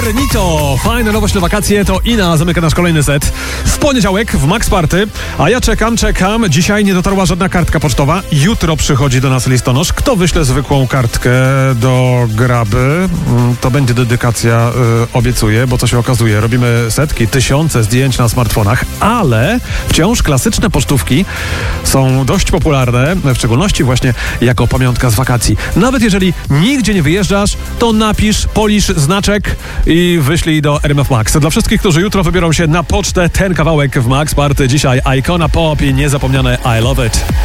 Incognito. Fajna nowość na wakacje, to Ina zamyka nasz kolejny set. W poniedziałek w Max Party, a ja czekam. Dzisiaj nie dotarła żadna kartka pocztowa. Jutro przychodzi do nas listonosz. Kto wyśle zwykłą kartkę do graby? To będzie dedykacja, obiecuję, bo co się okazuje, robimy setki, tysiące zdjęć na smartfonach, ale wciąż klasyczne pocztówki są dość popularne, w szczególności właśnie jako pamiątka z wakacji. Nawet jeżeli nigdzie nie wyjeżdżasz, to napisz, polisz znaczek i wyślij do RMF Max. Dla wszystkich, którzy jutro wybiorą się na pocztę, ten kawałek w Max Party dzisiaj Icona Pop i niezapomniane I Love It.